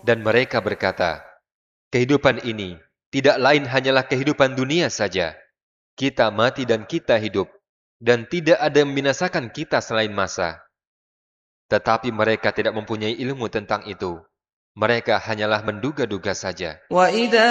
Dan mereka berkata, kehidupan ini tidak lain hanyalah kehidupan dunia saja. Kita mati dan kita hidup, dan tidak ada yang membinasakan kita selain masa. Tetapi mereka tidak mempunyai ilmu tentang itu. Mereka hanyalah menduga-duga saja. وإذا